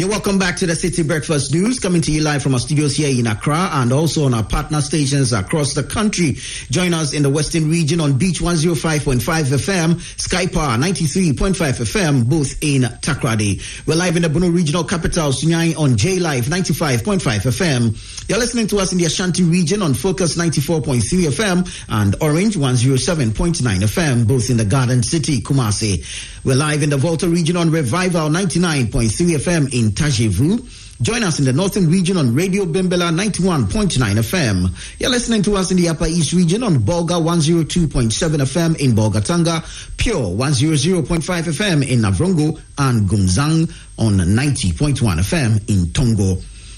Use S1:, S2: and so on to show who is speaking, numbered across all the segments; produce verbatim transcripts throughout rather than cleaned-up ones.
S1: You're welcome back to the City Breakfast News, coming to you live from our studios here in Accra and also on our partner stations across the country. Join us in the Western region on Beach one oh five point five F M, Sky Power ninety-three point five F M, both in Takoradi. We're live in the Bono Regional Capital, Sunyani, on J Live ninety-five point five F M. You're listening to us in the Ashanti region on Focus ninety-four point three F M and Orange one oh seven point nine F M, both in the Garden City, Kumasi. We're live in the Volta region on Revival ninety-nine point three F M in Tajevu. Join us in the Northern region on Radio Bimbela ninety-one point nine F M. You're listening to us in the Upper East region on Bolga one oh two point seven F M in Bolgatanga, Pure one hundred point five F M in Navrongo, and Gumzang on ninety point one F M in Tongo.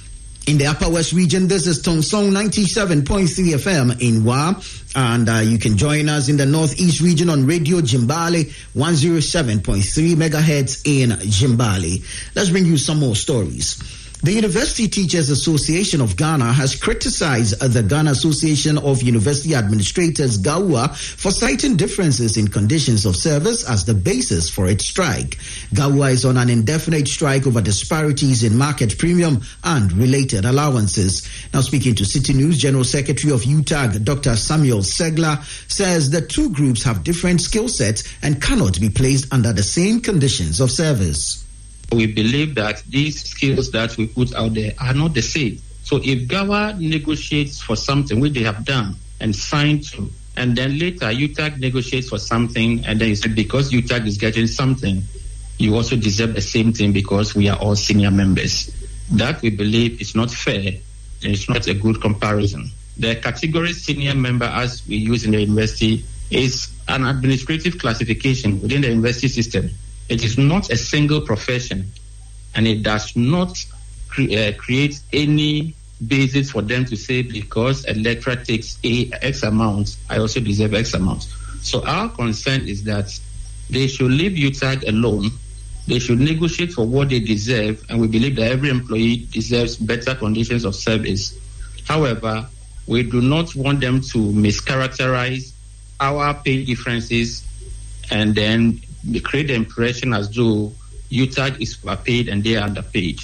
S1: In the Upper West region, this is Tonsong ninety-seven point three F M in Wa. And uh, you can join us in the Northeast region on Radio Jimbali one oh seven point three megahertz in Jimbali. Let's bring you some more stories. The University Teachers Association of Ghana has criticized the Ghana Association of University Administrators, GAUA, for citing differences in conditions of service as the basis for its strike. GAUA is on an indefinite strike over disparities in market premium and related allowances. Now, speaking to City News, General Secretary of U T A G, Doctor Samuel Segla, says the two groups have different skill sets and cannot be placed under the same conditions of service.
S2: We believe that these skills that we put out there are not the same. So if GAWA negotiates for something which they have done and signed to, and then later U T A G negotiates for something, and then you say because U T A G is getting something, you also deserve the same thing because we are all senior members. That we believe is not fair, and it's not a good comparison. The category senior member, as we use in the university, is an administrative classification within the university system. It is not a single profession, and it does not cre- uh, create any basis for them to say because a lecturer takes a X amount, I also deserve X amount. So our concern is that they should leave U T A G alone. They should negotiate for what they deserve, and we believe that every employee deserves better conditions of service. However, we do not want them to mischaracterize our pay differences and then create the impression as though U T A G is paid and they are underpaid.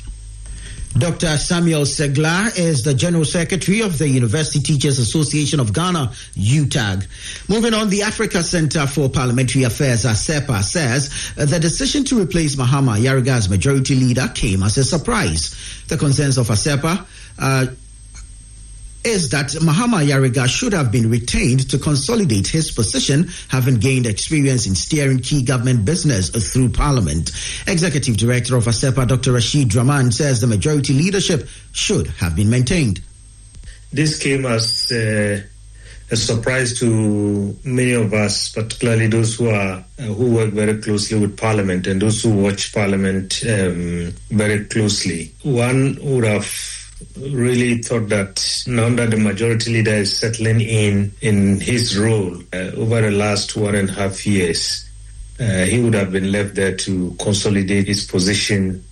S1: Doctor Samuel Segla is the General Secretary of the University Teachers Association of Ghana, U T A G. Moving on, the Africa Center for Parliamentary Affairs, ASEPA, says the decision to replace Mahama Yariga as majority leader came as a surprise. The concerns of ASEPA uh, is that Mahama Yariga should have been retained to consolidate his position, having gained experience in steering key government business through Parliament. Executive Director of ASEPA, Doctor Rashid Draman, says the majority leadership should have been maintained.
S3: This came as uh, a surprise to many of us, particularly those who are uh, who work very closely with Parliament and those who watch Parliament um, very closely. One would have really thought that now that the majority leader is settling in in his role uh, over the last one and a half years, uh, he would have been left there to consolidate his position.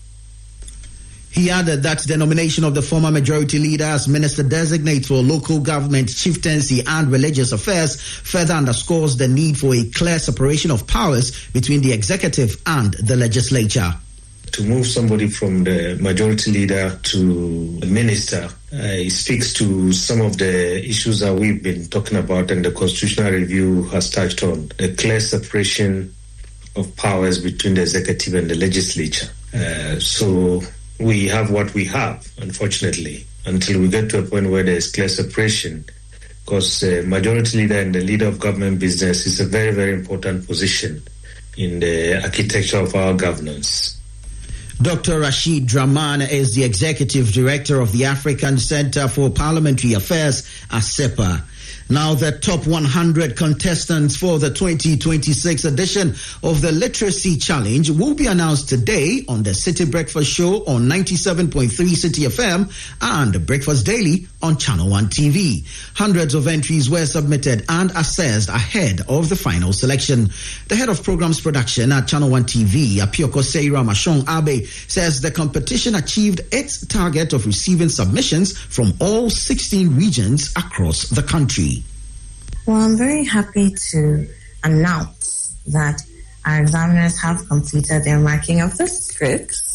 S1: He added that the nomination of the former majority leader as minister-designate for local government, chieftaincy and religious affairs further underscores the need for a clear separation of powers between the executive and the legislature.
S3: To move somebody from the majority leader to a minister, uh, it speaks to some of the issues that we've been talking about and the constitutional review has touched on. A clear separation of powers between the executive and the legislature. Uh, so we have what we have, unfortunately, until we get to a point where there's clear separation, because the majority leader and the leader of government business is a very, very important position in the architecture of our governance.
S1: Doctor Rashid Draman is the Executive Director of the African Center for Parliamentary Affairs, ASEPA. Now, the top one hundred contestants for the twenty twenty-six edition of the Literacy Challenge will be announced today on the City Breakfast Show on ninety-seven point three City F M and Breakfast Daily on Channel one T V. Hundreds of entries were submitted and assessed ahead of the final selection. The head of programs production at Channel one T V, Apioko Seira Mashon Abe, says the competition achieved its target of receiving submissions from all sixteen regions across the country.
S4: Well, I'm very happy to announce that our examiners have completed their marking of the scripts.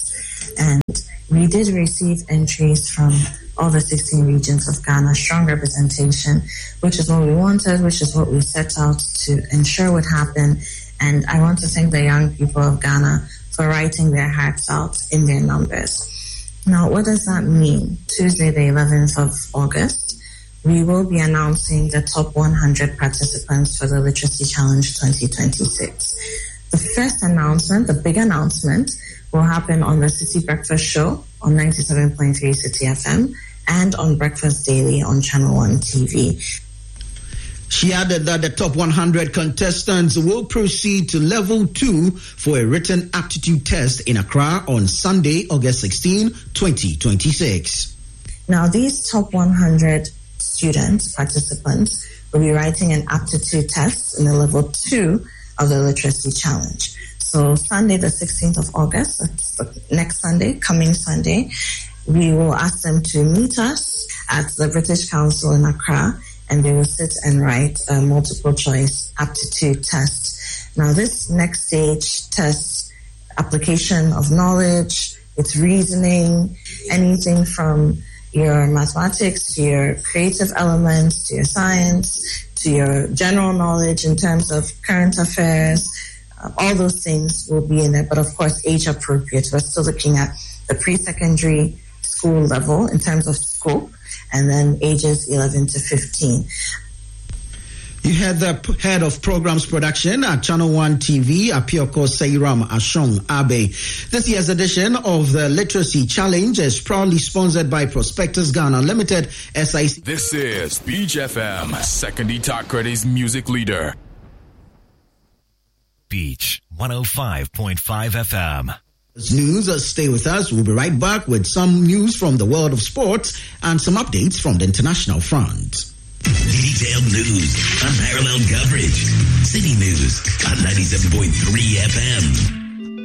S4: And we did receive entries from all the sixteen regions of Ghana, strong representation, which is what we wanted, which is what we set out to ensure would happen. And I want to thank the young people of Ghana for writing their hearts out in their numbers. Now, what does that mean? Tuesday, the eleventh of August, we will be announcing the top one hundred participants for the Literacy Challenge twenty twenty-six. The first announcement, the big announcement, will happen on the City Breakfast Show on ninety-seven point three City F M and on Breakfast Daily on Channel one T V.
S1: She added that the top one hundred contestants will proceed to level two for a written aptitude test in Accra on Sunday, August sixteenth, twenty twenty-six.
S4: Now, these top one hundred students, participants, will be writing an aptitude test in the level two of the Literacy Challenge. So Sunday, the sixteenth of August, that's next Sunday, coming Sunday, we will ask them to meet us at the British Council in Accra, and they will sit and write a multiple choice aptitude test. Now, this next stage tests application of knowledge, it's reasoning, anything from your mathematics to your creative elements, to your science, to your general knowledge in terms of current affairs. Uh, all those things will be in there, but of course, age appropriate. We're still looking at the pre-secondary school level in terms of scope, and then ages eleven to fifteen.
S1: You had the head of programs production at Channel one T V, Apioko Seiram Ashong Abe. This year's edition of the Literacy Challenge is proudly sponsored by Prospectus Ghana Limited, S I C.
S5: This is Beach F M, Second Itakredi's music leader.
S6: Beach one oh five point five F M.
S1: News, uh, stay with us. We'll be right back with some news from the world of sports and some updates from the international front.
S7: Detailed news, unparalleled coverage. City News on ninety-seven point three F M.